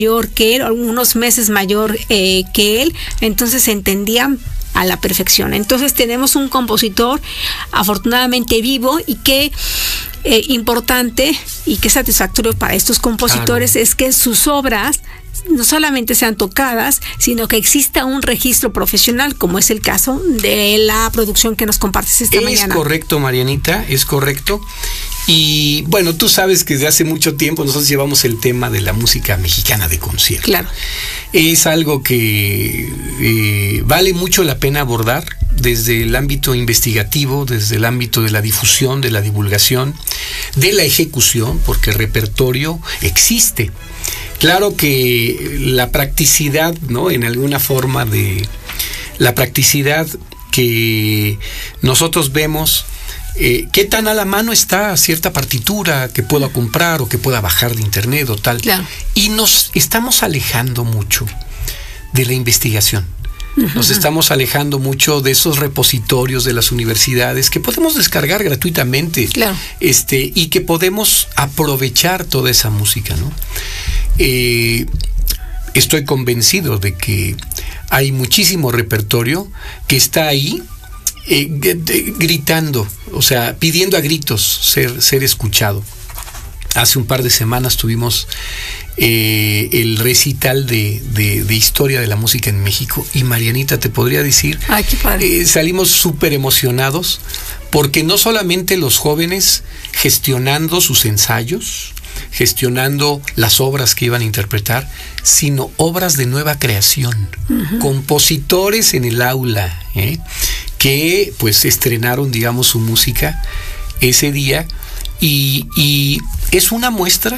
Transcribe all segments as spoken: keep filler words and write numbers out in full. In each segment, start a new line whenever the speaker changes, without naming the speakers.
mayor que él, algunos meses mayor eh, que él, entonces se entendían a la perfección. Entonces tenemos un compositor afortunadamente vivo y que eh, importante y que satisfactorio para estos compositores, claro, es que sus obras no solamente sean tocadas, sino que exista un registro profesional, como es el caso de la producción que nos compartes esta
es
mañana.
Es correcto, Marianita, es correcto. Y bueno, tú sabes que desde hace mucho tiempo nosotros llevamos el tema de la música mexicana de concierto.
Claro.
Es algo que eh, vale mucho la pena abordar desde el ámbito investigativo, desde el ámbito de la difusión, de la divulgación, de la ejecución, porque el repertorio existe. Claro que la practicidad, ¿no? En alguna forma de la practicidad que nosotros vemos, eh, qué tan a la mano está cierta partitura que pueda comprar o que pueda bajar de internet o tal.
Claro.
Y nos estamos alejando mucho de la investigación. Nos estamos alejando mucho de esos repositorios de las universidades que podemos descargar gratuitamente,
claro,
este, y que podemos aprovechar toda esa música, ¿no? Eh, estoy convencido de que hay muchísimo repertorio que está ahí eh, gritando, o sea, pidiendo a gritos ser, ser escuchado. Hace un par de semanas tuvimos eh, el recital de, de, de historia de la música en México y Marianita, te podría decir,
ay, qué padre.
Eh, salimos súper emocionados porque no solamente los jóvenes gestionando sus ensayos, gestionando las obras que iban a interpretar, sino obras de nueva creación, uh-huh, compositores en el aula, ¿eh? que pues estrenaron, digamos, su música ese día. Y, y es una muestra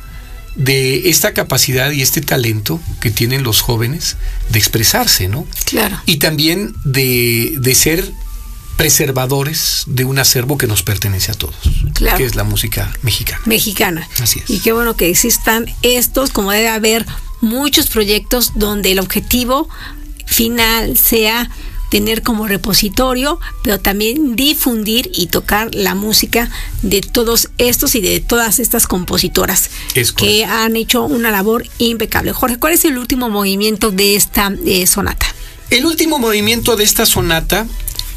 de esta capacidad y este talento que tienen los jóvenes de expresarse, ¿no?
Claro.
Y también de, de ser preservadores de un acervo que nos pertenece a todos,
claro,
que es la música mexicana.
Mexicana.
Así es.
Y qué bueno que existan estos, como debe haber muchos proyectos donde el objetivo final sea tener como repositorio, pero también difundir y tocar la música de todos estos y de todas estas compositoras que han hecho una labor impecable. Jorge, ¿cuál es el último movimiento de esta eh, sonata?
El último movimiento de esta sonata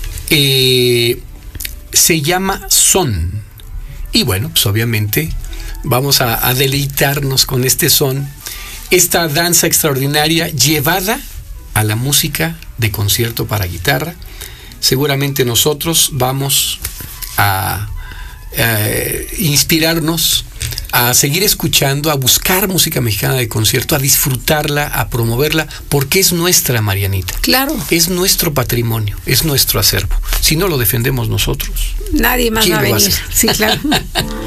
eh, se llama son. Y bueno, pues obviamente vamos a, a deleitarnos con este son, esta danza extraordinaria llevada a la música de concierto para guitarra. Seguramente nosotros vamos a, a inspirarnos, a seguir escuchando, a buscar música mexicana de concierto, a disfrutarla, a promoverla, porque es nuestra, Marianita.
Claro.
Es nuestro patrimonio, es nuestro acervo. Si no lo defendemos nosotros,
nadie más va a venir.
a
Sí, claro.